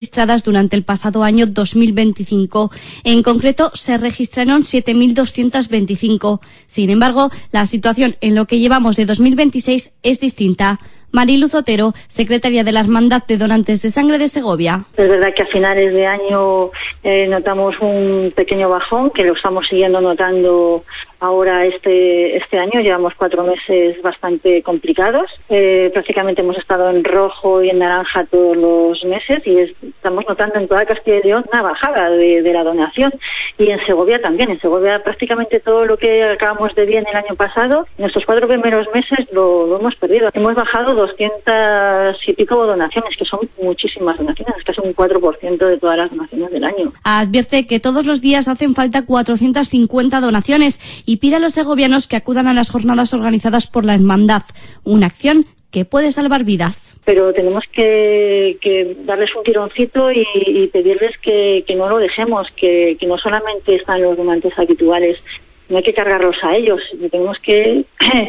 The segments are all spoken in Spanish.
registradas durante el pasado año 2025. En concreto, se registraron 7.225. Sin embargo, la situación en lo que llevamos de 2026 es distinta. Mariluz Otero, secretaria de la Hermandad de Donantes de Sangre de Segovia. Es verdad que a finales de año notamos un pequeño bajón, que lo estamos siguiendo notando ahora este año. Llevamos 4 meses bastante complicados. Prácticamente hemos estado en rojo y en naranja todos los meses y estamos notando en toda Castilla y León una bajada de la donación. Y en Segovia también. En Segovia prácticamente todo lo que acabamos de bien el año pasado, en estos 4 primeros meses lo hemos perdido. Hemos bajado 200 y pico donaciones, que son muchísimas donaciones, es casi un 4% de todas las donaciones del año. Advierte que todos los días hacen falta 450 donaciones y pide a los segovianos que acudan a las jornadas organizadas por la Hermandad, una acción que puede salvar vidas. Pero tenemos que darles un tironcito y pedirles que no lo dejemos, que no solamente están los donantes habituales, no hay que cargarlos a ellos, tenemos que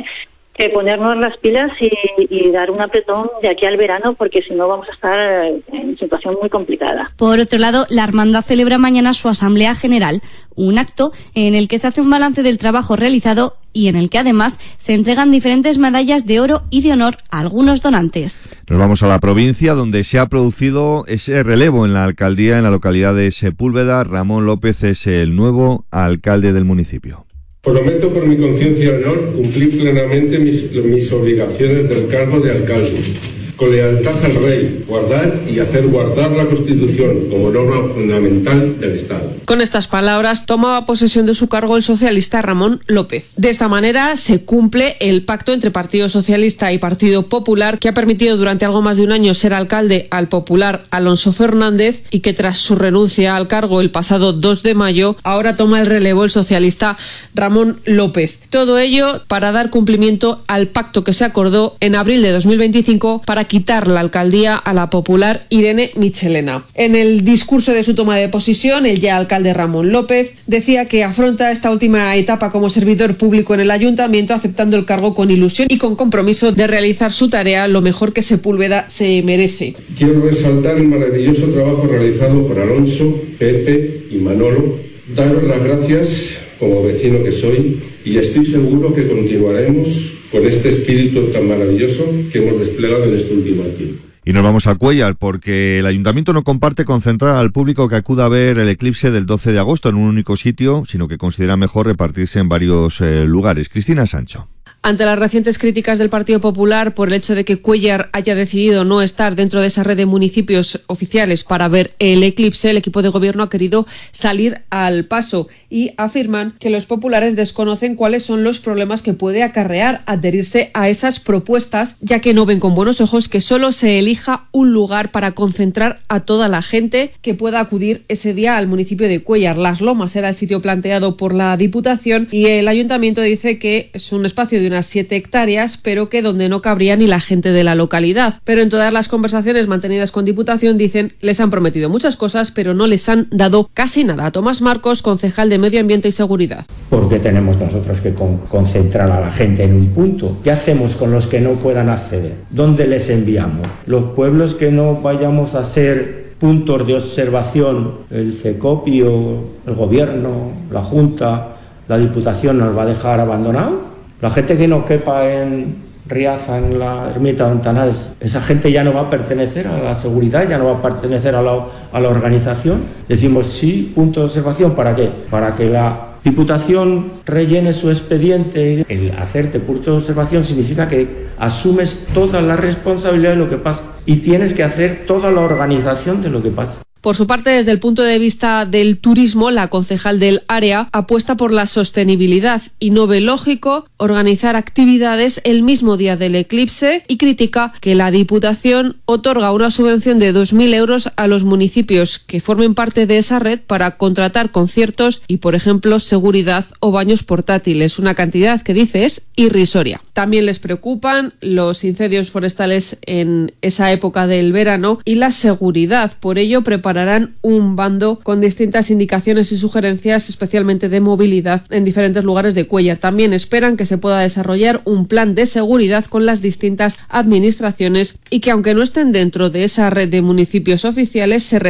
ponernos las pilas y dar un apretón de aquí al verano, porque si no vamos a estar en situación muy complicada. Por otro lado, la Hermandad celebra mañana su Asamblea General, un acto en el que se hace un balance del trabajo realizado y en el que además se entregan diferentes medallas de oro y de honor a algunos donantes. Nos vamos a la provincia, donde se ha producido ese relevo en la alcaldía en la localidad de Sepúlveda. Ramón López es el nuevo alcalde del municipio. Prometo por mi conciencia y honor cumplir plenamente mis obligaciones del cargo de alcalde, con lealtad al rey, guardar y hacer guardar la Constitución como norma fundamental del Estado. Con estas palabras tomaba posesión de su cargo el socialista Ramón López. De esta manera se cumple el pacto entre Partido Socialista y Partido Popular, que ha permitido durante algo más de un año ser alcalde al popular Alonso Fernández y que tras su renuncia al cargo el pasado 2 de mayo, ahora toma el relevo el socialista Ramón López. Todo ello para dar cumplimiento al pacto que se acordó en abril de 2025 para quitar la alcaldía a la popular Irene Michelena. En el discurso de su toma de posesión, el ya alcalde Ramón López decía que afronta esta última etapa como servidor público en el ayuntamiento, aceptando el cargo con ilusión y con compromiso de realizar su tarea lo mejor que Sepúlveda se merece. Quiero resaltar el maravilloso trabajo realizado por Alonso, Pepe y Manolo. Daros las gracias como vecino que soy y estoy seguro que continuaremos con este espíritu tan maravilloso que hemos desplegado en este último tiempo. Y nos vamos a Cuéllar, porque el ayuntamiento no comparte concentrar al público que acuda a ver el eclipse del 12 de agosto en un único sitio, sino que considera mejor repartirse en varios lugares. Cristina Sancho. Ante las recientes críticas del Partido Popular por el hecho de que Cuéllar haya decidido no estar dentro de esa red de municipios oficiales para ver el eclipse, el equipo de gobierno ha querido salir al paso y afirman que los populares desconocen cuáles son los problemas que puede acarrear adherirse a esas propuestas, ya que no ven con buenos ojos que solo se elija un lugar para concentrar a toda la gente que pueda acudir ese día al municipio de Cuéllar. Las Lomas era el sitio planteado por la Diputación y el ayuntamiento dice que es un espacio de unas 7 hectáreas, pero que donde no cabría ni la gente de la localidad. Pero en todas las conversaciones mantenidas con Diputación dicen les han prometido muchas cosas, pero no les han dado casi nada. Tomás Marcos, concejal de Medio Ambiente y Seguridad. ¿Por qué tenemos nosotros que concentrar a la gente en un punto? ¿Qué hacemos con los que no puedan acceder? ¿Dónde les enviamos? Los pueblos que no vayamos a ser puntos de observación, el CECOPIO, el gobierno, la Junta, la Diputación nos va a dejar abandonados. La gente que no quepa en Riaza, en la ermita de Ontanares, esa gente ya no va a pertenecer a la seguridad, ya no va a pertenecer a la organización. Decimos sí, punto de observación, ¿para qué? Para que la Diputación rellene su expediente. El hacerte punto de observación significa que asumes toda la responsabilidad de lo que pasa y tienes que hacer toda la organización de lo que pasa. Por su parte, desde el punto de vista del turismo, la concejal del área apuesta por la sostenibilidad y no ve lógico organizar actividades el mismo día del eclipse y critica que la Diputación otorga una subvención de 2.000 euros a los municipios que formen parte de esa red para contratar conciertos y, por ejemplo, seguridad o baños portátiles, una cantidad que dice es irrisoria. También les preocupan los incendios forestales en esa época del verano y la seguridad. Por ello, prepararán un bando con distintas indicaciones y sugerencias, especialmente de movilidad, en diferentes lugares de Cuéllar. También esperan que se pueda desarrollar un plan de seguridad con las distintas administraciones y que, aunque no estén dentro de esa red de municipios oficiales, se